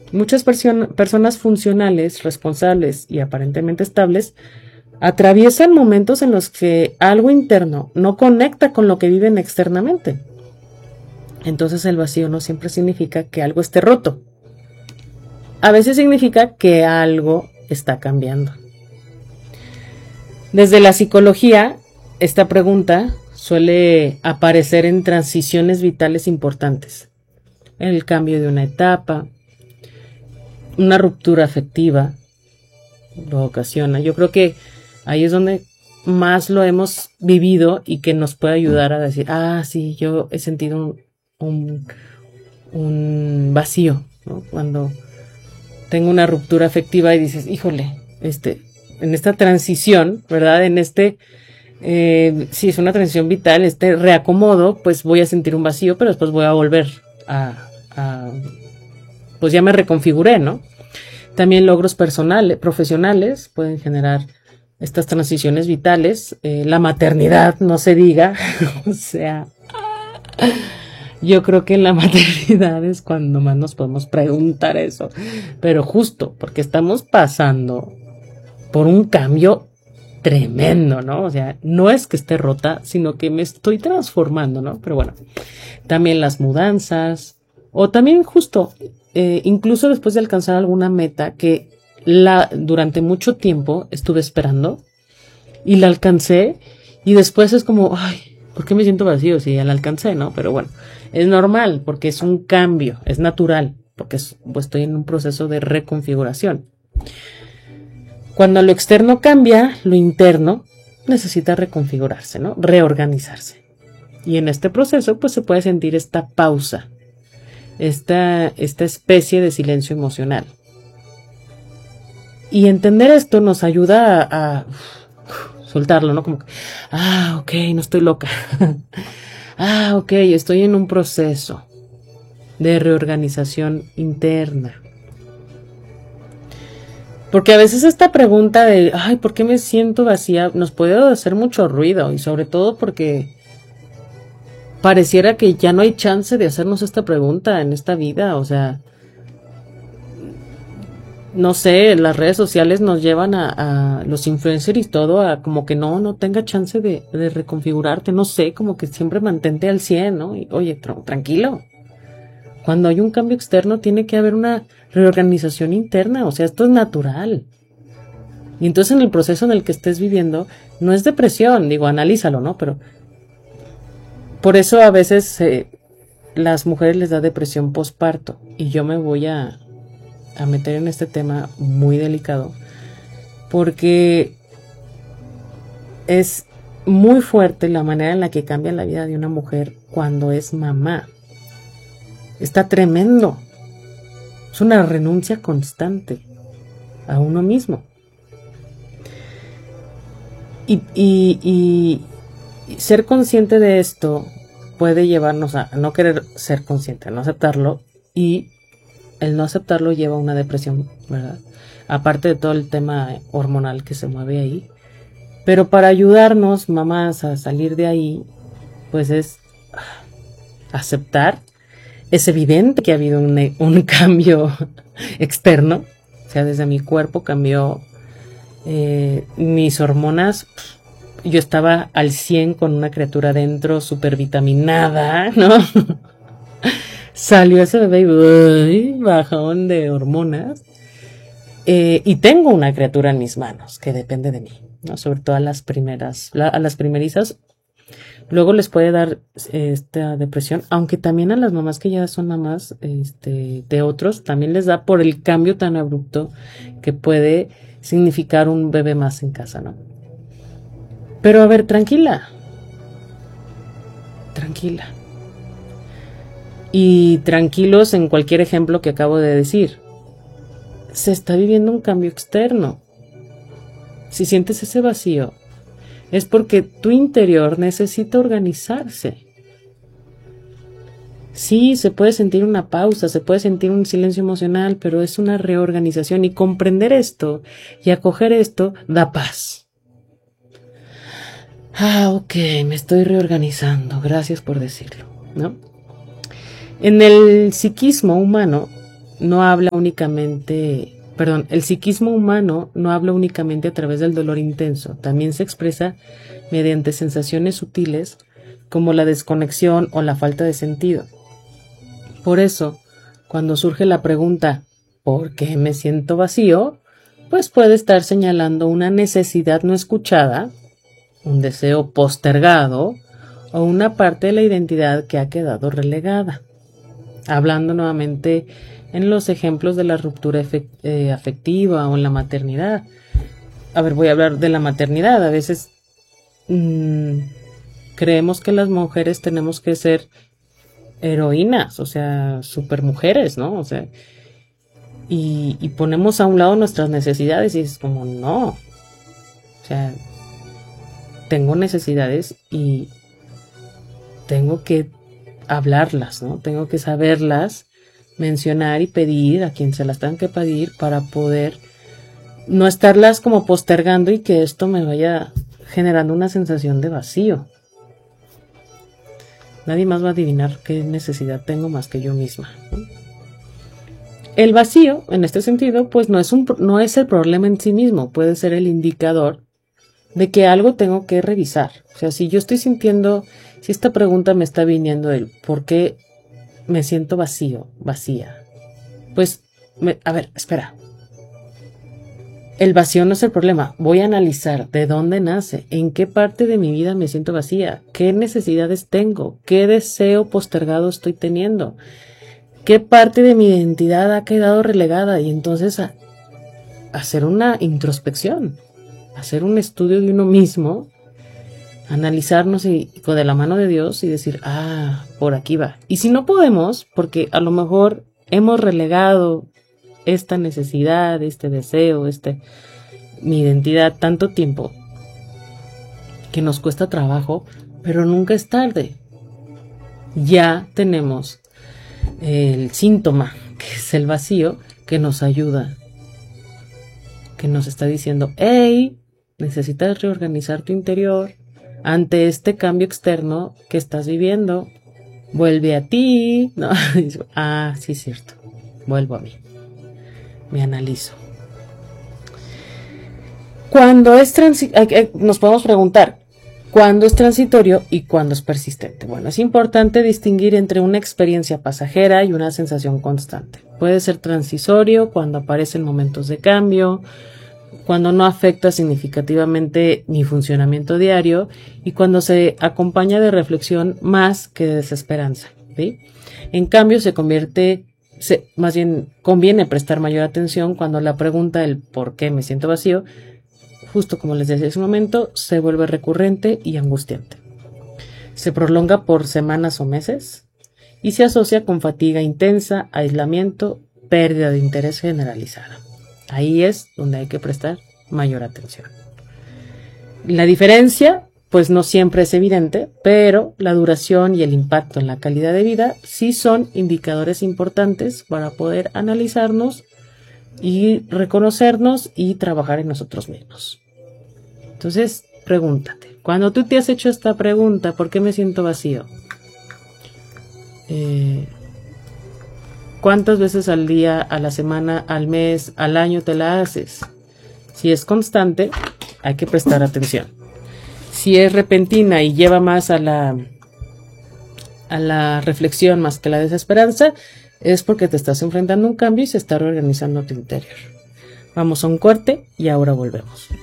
Muchas personas funcionales, responsables y aparentemente estables atraviesan momentos en los que algo interno no conecta con lo que viven externamente. Entonces el vacío no siempre significa que algo esté roto. A veces significa que algo está cambiando. Desde la psicología, esta pregunta suele aparecer en transiciones vitales importantes. El cambio de una etapa, una ruptura afectiva, lo ocasiona. Yo creo que ahí es donde más lo hemos vivido y que nos puede ayudar a decir, sí, yo he sentido un vacío, ¿no? Cuando tengo una ruptura afectiva y dices, híjole, en esta transición, ¿verdad? Sí, es una transición vital, reacomodo, pues voy a sentir un vacío, pero después voy a volver pues ya me reconfiguré, ¿no? También logros profesionales pueden generar estas transiciones vitales. La maternidad, no se diga. O sea, yo creo que en la maternidad es cuando más nos podemos preguntar eso. Pero justo porque estamos pasando por un cambio tremendo, ¿no? O sea, no es que esté rota, sino que me estoy transformando, ¿no? Pero bueno, también las mudanzas, o también justo, incluso después de alcanzar alguna meta que durante mucho tiempo estuve esperando y la alcancé y después es como, ¿por qué me siento vacío si ya la alcancé, no? Pero bueno, es normal porque es un cambio, es natural, porque pues estoy en un proceso de reconfiguración. Cuando lo externo cambia, lo interno necesita reconfigurarse, ¿no? Reorganizarse. Y en este proceso, pues se puede sentir esta pausa, esta especie de silencio emocional. Y entender esto nos ayuda a soltarlo, ¿no? Como que, ok, no estoy loca. Ok, estoy en un proceso de reorganización interna. Porque a veces esta pregunta de, ¿por qué me siento vacía? Nos puede hacer mucho ruido y sobre todo porque pareciera que ya no hay chance de hacernos esta pregunta en esta vida. O sea, no sé, las redes sociales nos llevan a los influencers y todo a como que no tenga chance de reconfigurarte, no sé, como que siempre mantente al 100, ¿no? Y, oye, tranquilo. Cuando hay un cambio externo tiene que haber una reorganización interna, o sea, esto es natural. Y entonces en el proceso en el que estés viviendo, no es depresión, digo, analízalo, ¿no? Pero por eso a veces las mujeres les da depresión postparto y yo me voy a meter en este tema muy delicado porque es muy fuerte la manera en la que cambia la vida de una mujer cuando es mamá. Está tremendo. Es una renuncia constante a uno mismo. Y ser consciente de esto puede llevarnos a no querer ser consciente, a no aceptarlo, y el no aceptarlo lleva a una depresión, ¿verdad? Aparte de todo el tema hormonal que se mueve ahí. Pero para ayudarnos, mamás, a salir de ahí, pues es aceptar. Es evidente que ha habido un cambio externo. O sea, desde mi cuerpo cambió mis hormonas. Yo estaba al 100 con una criatura dentro, súper vitaminada, ¿no? Salió ese bebé y bajón de hormonas. Y tengo una criatura en mis manos que depende de mí, ¿no? Sobre todo a las primerizas. Luego les puede dar esta depresión, aunque también a las mamás que ya son mamás de otros, también les da por el cambio tan abrupto que puede significar un bebé más en casa, ¿no? Pero a ver, tranquila. Y tranquilos en cualquier ejemplo que acabo de decir. Se está viviendo un cambio externo. Si sientes ese vacío, es porque tu interior necesita organizarse. Sí, se puede sentir una pausa, se puede sentir un silencio emocional, pero es una reorganización y comprender esto y acoger esto da paz. Ok, me estoy reorganizando, gracias por decirlo, ¿no? En el psiquismo humano no habla únicamente, perdón, el psiquismo humano no habla únicamente a través del dolor intenso, también se expresa mediante sensaciones sutiles como la desconexión o la falta de sentido. Por eso, cuando surge la pregunta ¿por qué me siento vacío?, pues puede estar señalando una necesidad no escuchada, un deseo postergado o una parte de la identidad que ha quedado relegada. Hablando nuevamente en los ejemplos de la ruptura afectiva o en la maternidad. A ver, voy a hablar de la maternidad. A veces creemos que las mujeres tenemos que ser heroínas, o sea, supermujeres, ¿no? O sea, y ponemos a un lado nuestras necesidades y es como, no. O sea, tengo necesidades y tengo que hablarlas, ¿no? Tengo que saberlas, mencionar y pedir a quien se las tengan que pedir para poder no estarlas como postergando y que esto me vaya generando una sensación de vacío. Nadie más va a adivinar qué necesidad tengo más que yo misma, ¿no? El vacío, en este sentido, pues no es el problema en sí mismo, puede ser el indicador de que algo tengo que revisar. O sea, si yo estoy sintiendo, si esta pregunta me está viniendo del por qué me siento vacío, vacía, pues, a ver, espera. El vacío no es el problema. Voy a analizar de dónde nace, en qué parte de mi vida me siento vacía, qué necesidades tengo, qué deseo postergado estoy teniendo, qué parte de mi identidad ha quedado relegada, y entonces hacer una introspección, hacer un estudio de uno mismo, analizarnos y de la mano de Dios y decir, por aquí va. Y si no podemos, porque a lo mejor hemos relegado esta necesidad, este deseo, mi identidad tanto tiempo que nos cuesta trabajo, pero nunca es tarde. Ya tenemos el síntoma, que es el vacío, que nos ayuda, que nos está diciendo, hey, necesitas reorganizar tu interior ante este cambio externo que estás viviendo. Vuelve a ti, ¿no? Sí, es cierto, vuelvo a mí, me analizo. Cuando es nos podemos preguntar, ¿cuándo es transitorio y cuándo es persistente? Bueno, es importante distinguir entre una experiencia pasajera y una sensación constante. Puede ser transitorio cuando aparecen momentos de cambio, cuando no afecta significativamente mi funcionamiento diario y cuando se acompaña de reflexión más que de desesperanza, ¿sí? En cambio, más bien conviene prestar mayor atención cuando la pregunta del por qué me siento vacío, justo como les decía hace un momento, se vuelve recurrente y angustiante. Se prolonga por semanas o meses y se asocia con fatiga intensa, aislamiento, pérdida de interés generalizada. Ahí es donde hay que prestar mayor atención. La diferencia, pues no siempre es evidente, pero la duración y el impacto en la calidad de vida sí son indicadores importantes para poder analizarnos y reconocernos y trabajar en nosotros mismos. Entonces, pregúntate, cuando tú te has hecho esta pregunta, ¿por qué me siento vacío? ¿Cuántas veces al día, a la semana, al mes, al año te la haces? Si es constante, hay que prestar atención. Si es repentina y lleva más a la reflexión más que a la desesperanza, es porque te estás enfrentando a un cambio y se está reorganizando tu interior. Vamos a un corte y ahora volvemos.